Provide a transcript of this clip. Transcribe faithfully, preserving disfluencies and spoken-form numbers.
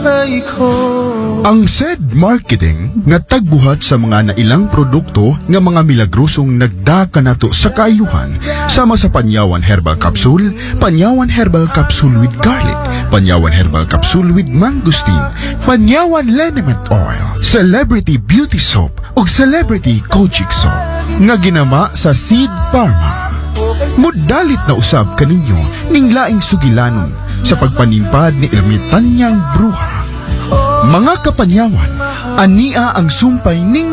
Ang S E D Marketing nga tagbuhat sa mga nailang produkto nga mga milagrosong nagdaka nato sa kaayuhan sama sa Panyawan Herbal Capsule, Panyawan Herbal Capsule with Garlic, Panyawan Herbal Capsule with Mangosteen, Panyawan Liniment Oil, Celebrity Beauty Soap ug Celebrity Kojic Soap nga ginama sa Seed Pharma. Mudalit na usab kaninyo ning laing sugilanon sa pagpanimpad ni ermitanyang bruha. Mga kapanyawan, ania ang sumpay ning